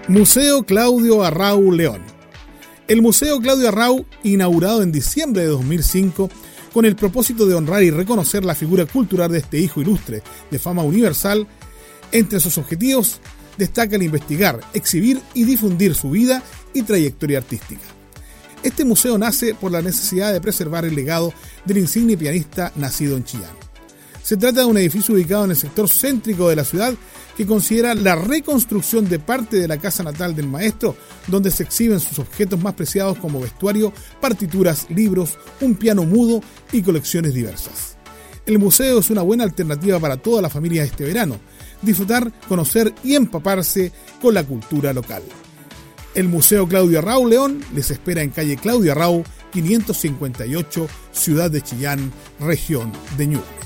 Museo Claudio Arrau León. El Museo Claudio Arrau, inaugurado en diciembre de 2005, con el propósito de honrar y reconocer la figura cultural de este hijo ilustre de fama universal, entre sus objetivos destaca el investigar, exhibir y difundir su vida y trayectoria artística. Este museo nace por la necesidad de preservar el legado del insigne pianista nacido en Chillán. Se trata de un edificio ubicado en el sector céntrico de la ciudad que considera la reconstrucción de parte de la casa natal del maestro, donde se exhiben sus objetos más preciados como vestuario, partituras, libros, un piano mudo y colecciones diversas. El museo es una buena alternativa para toda la familia este verano, disfrutar, conocer y empaparse con la cultura local. El Museo Claudio Arrau León les espera en calle Claudio Arrau, 558, Ciudad de Chillán, región de Ñuble.